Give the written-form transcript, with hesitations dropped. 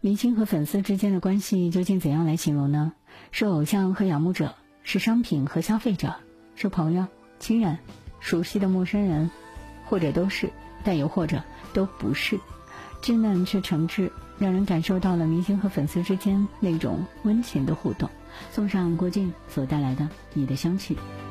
明星和粉丝之间的关系究竟怎样来形容呢？是偶像和仰慕者，是商品和消费者，是朋友、亲人、熟悉的陌生人，或者都是，但又或者都不是。稚嫩却诚挚，让人感受到了明星和粉丝之间那种温情的互动。送上郭靖所带来的《你的香气》。